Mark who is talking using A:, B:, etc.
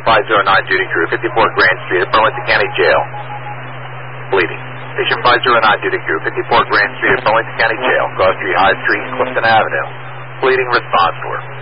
A: 509 duty crew, 54 Grand Street at Burlington County Jail. Bleeding. Patient 509 duty crew, 54 Grand Street at Burlington County Jail, Cross Street, High Street, Clifton Avenue. Bleeding, response to her.